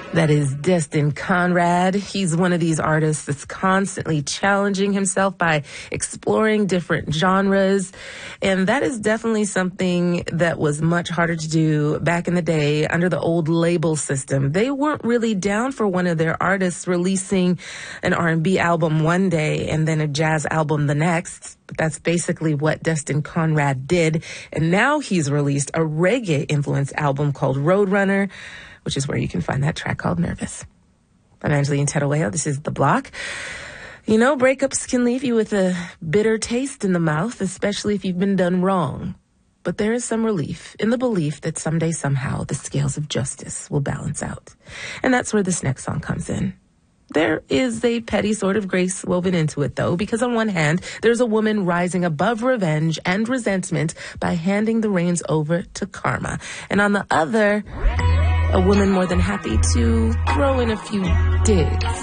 That is Destin Conrad. He's one of these artists that's constantly challenging himself by exploring different genres. And that is definitely something that was much harder to do back in the day under the old label system. They weren't really down for one of their artists releasing an R&B album one day and then a jazz album the next. But that's basically what Destin Conrad did. And now he's released a reggae-influenced album called Roadrunner, which is where you can find that track called Nervous. I'm Angeline Teruel. This is The Block. You know, breakups can leave you with a bitter taste in the mouth, especially if you've been done wrong. But there is some relief in the belief that someday, somehow, the scales of justice will balance out. And that's where this next song comes in. There is a petty sort of grace woven into it, though, because on one hand, there's a woman rising above revenge and resentment by handing the reins over to karma. And on the other, a woman more than happy to throw in a few digs